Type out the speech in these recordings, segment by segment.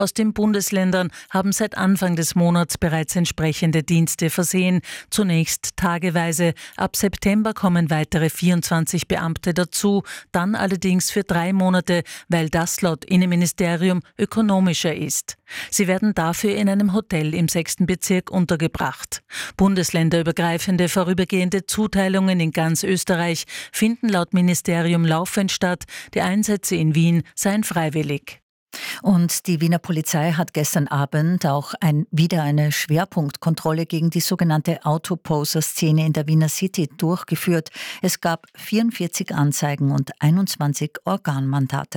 aus den Bundesländern haben seit Anfang des Monats bereits entsprechende Dienste versehen. Zunächst tageweise. Ab September kommen weitere 24 Beamte dazu, dann allerdings für 3 Monate, weil das laut Innenministerium ökonomischer ist. Sie werden dafür in einem Hotel im 6. Bezirk untergebracht. Bundesländerübergreifende vorübergehende Zuteilungen in ganz Österreich finden laut Ministerium laufend statt. Die Einsätze in Wien seien freiwillig. Und die Wiener Polizei hat gestern Abend auch wieder eine Schwerpunktkontrolle gegen die sogenannte Autoposer-Szene in der Wiener City durchgeführt. Es gab 44 Anzeigen und 21 Organmandate.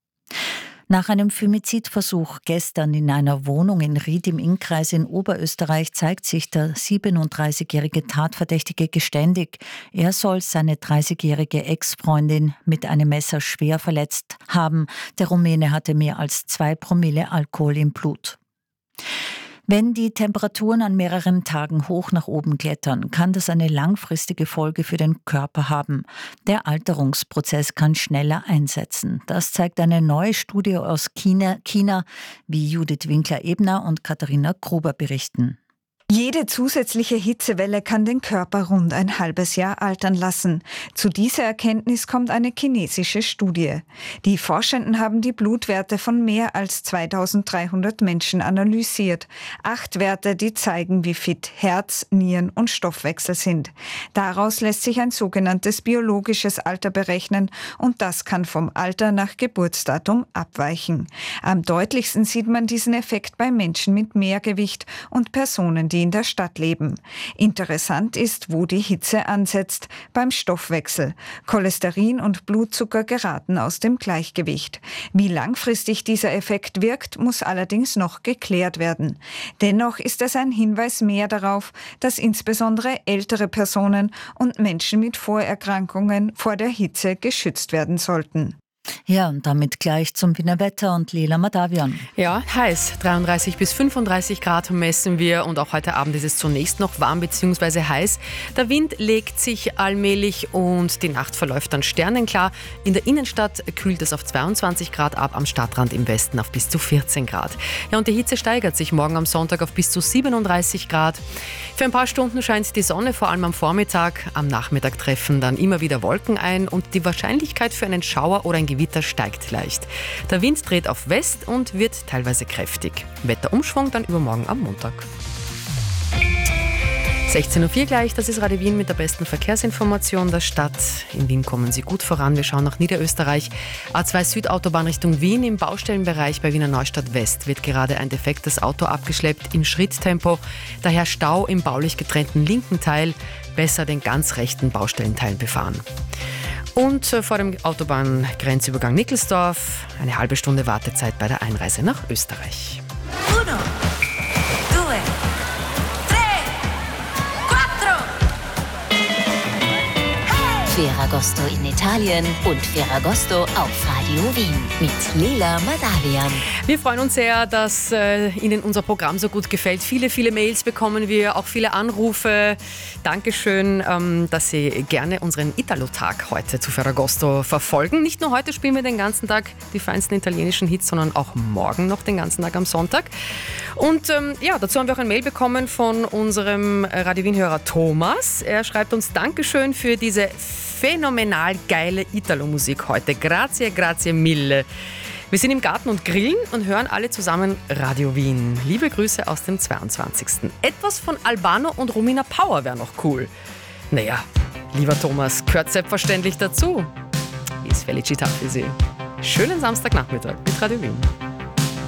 Nach einem Femizidversuch gestern in einer Wohnung in Ried im Innkreis in Oberösterreich zeigt sich der 37-jährige Tatverdächtige geständig. Er soll seine 30-jährige Ex-Freundin mit einem Messer schwer verletzt haben. Der Rumäne hatte mehr als 2 Promille Alkohol im Blut. Wenn die Temperaturen an mehreren Tagen hoch nach oben klettern, kann das eine langfristige Folge für den Körper haben. Der Alterungsprozess kann schneller einsetzen. Das zeigt eine neue Studie aus China, wie Judith Winkler-Ebner und Katharina Gruber berichten. Jede zusätzliche Hitzewelle kann den Körper rund ein halbes Jahr altern lassen. Zu dieser Erkenntnis kommt eine chinesische Studie. Die Forschenden haben die Blutwerte von mehr als 2300 Menschen analysiert. 8 Werte, die zeigen, wie fit Herz, Nieren und Stoffwechsel sind. Daraus lässt sich ein sogenanntes biologisches Alter berechnen und das kann vom Alter nach Geburtsdatum abweichen. Am deutlichsten sieht man diesen Effekt bei Menschen mit Mehrgewicht und Personen, die in der Stadt leben. Interessant ist, wo die Hitze ansetzt, beim Stoffwechsel. Cholesterin und Blutzucker geraten aus dem Gleichgewicht. Wie langfristig dieser Effekt wirkt, muss allerdings noch geklärt werden. Dennoch ist es ein Hinweis mehr darauf, dass insbesondere ältere Personen und Menschen mit Vorerkrankungen vor der Hitze geschützt werden sollten. Ja, und damit gleich zum Wiener Wetter und Leila Madavian. Ja, heiß. 33 bis 35 Grad messen wir und auch heute Abend ist es zunächst noch warm bzw. heiß. Der Wind legt sich allmählich und die Nacht verläuft dann sternenklar. In der Innenstadt kühlt es auf 22 Grad ab, am Stadtrand im Westen auf bis zu 14 Grad. Ja, und die Hitze steigert sich morgen am Sonntag auf bis zu 37 Grad. Für ein paar Stunden scheint die Sonne, vor allem am Vormittag. Am Nachmittag treffen dann immer wieder Wolken ein und die Wahrscheinlichkeit für einen Schauer oder ein Gewitter steigt leicht. Der Wind dreht auf West und wird teilweise kräftig. Wetterumschwung dann übermorgen am Montag. 16.04 Uhr gleich, das ist Radio Wien mit der besten Verkehrsinformation der Stadt. In Wien kommen Sie gut voran. Wir schauen nach Niederösterreich. A2 Südautobahn Richtung Wien im Baustellenbereich bei Wiener Neustadt West wird gerade ein defektes Auto abgeschleppt im Schritttempo. Daher Stau im baulich getrennten linken Teil. Besser den ganz rechten Baustellenteil befahren. Und vor dem Autobahngrenzübergang Nickelsdorf eine halbe Stunde Wartezeit bei der Einreise nach Österreich. 1, 2, 3, 4. Ferragosto in Italien und Ferragosto auf Radio Wien mit Leila Madavian. Wir freuen uns sehr, dass Ihnen unser Programm so gut gefällt. Viele, viele Mails bekommen wir, auch viele Anrufe. Dankeschön, dass Sie gerne unseren Italo-Tag heute zu Ferragosto verfolgen. Nicht nur heute spielen wir den ganzen Tag die feinsten italienischen Hits, sondern auch morgen noch den ganzen Tag am Sonntag. Und dazu haben wir auch ein Mail bekommen von unserem Radio Wien-Hörer Thomas. Er schreibt uns Dankeschön für diese phänomenal geile Italo-Musik heute. Grazie, grazie mille. Wir sind im Garten und grillen und hören alle zusammen Radio Wien. Liebe Grüße aus dem 22. Etwas von Albano und Romina Power wäre noch cool. Naja, lieber Thomas, gehört selbstverständlich dazu. Ist Felicità für Sie. Schönen Samstagnachmittag mit Radio Wien.